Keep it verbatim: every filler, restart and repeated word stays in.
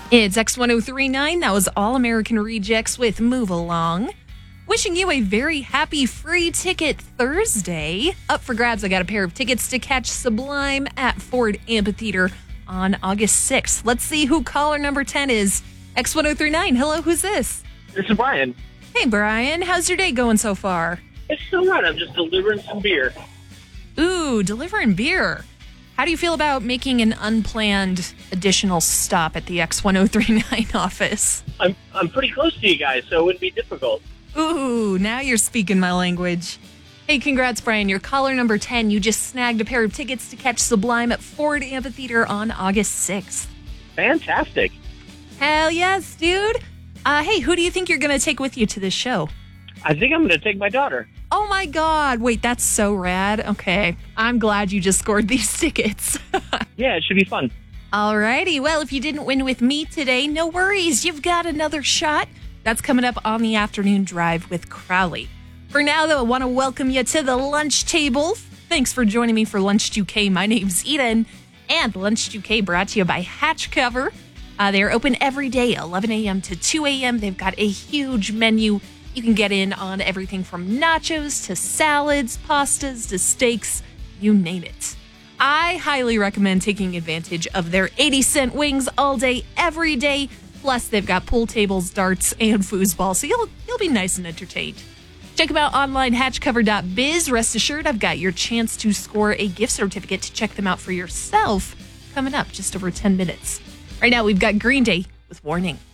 It's X ten thirty-nine. That was All American Rejects with Move Along. Wishing you a very happy free ticket Thursday. Up for grabs, I got a pair of tickets to catch Sublime at Ford Amphitheater on August sixth. Let's see who caller number ten is. X ten thirty-nine. Hello, who's this? This is Brian. Hey, Brian. How's your day going so far? It's still right. I'm just delivering some beer. Ooh, delivering beer. How do you feel about making an unplanned additional stop at the X ten thirty-nine office? I'm I'm pretty close to you guys, so it wouldn't be difficult. Ooh, now you're speaking my language. Hey, congrats, Brian. You're caller number ten. You just snagged a pair of tickets to catch Sublime at Ford Amphitheater on August sixth. Fantastic. Hell yes, dude. Uh, hey, who do you think you're going to take with you to this show? I think I'm going to take my daughter. Oh, my God. Wait, that's so rad. Okay. I'm glad you just scored these tickets. Yeah, it should be fun. Alrighty. Well, if you didn't win with me today, no worries. You've got another shot. That's coming up on the afternoon drive with Crowley. For now, though, I want to welcome you to the lunch table. Thanks for joining me for Lunch two K. My name's Eden, and Lunch two K brought to you by Hatch Cover. Uh, they are open every day, eleven a.m. to two a.m. They've got a huge menu. You can get in on everything from nachos to salads, pastas to steaks, you name it. I highly recommend taking advantage of their eighty cent wings all day, every day. Plus, they've got pool tables, darts, and foosball, so you'll you'll be nice and entertained. Check them out online, hatch cover dot biz. Rest assured, I've got your chance to score a gift certificate to check them out for yourself coming up just over ten minutes. Right now, we've got Green Day with Warning.